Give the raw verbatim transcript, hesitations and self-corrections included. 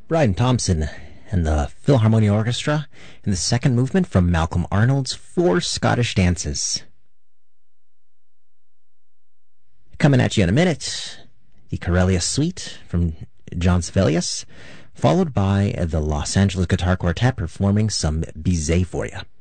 Brian Thompson and the Philharmonia Orchestra in the second movement from Malcolm Arnold's Four Scottish Dances. Coming at you in a minute, the Corellia Suite from John Sibelius, followed by the Los Angeles Guitar Quartet performing some Bizet for you.